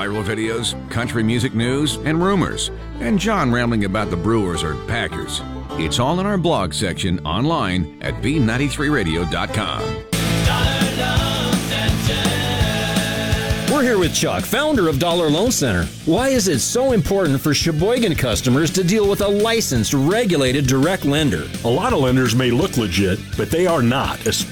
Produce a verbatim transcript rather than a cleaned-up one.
viral videos, country music news, and rumors, and John rambling about the Brewers or Packers. It's all in our blog section online at B ninety-three radio dot com. We're here with Chuck, founder of Dollar Loan Center. Why is it so important for Sheboygan customers to deal with a licensed, regulated direct lender? A lot of lenders may look legit, but they are not, especially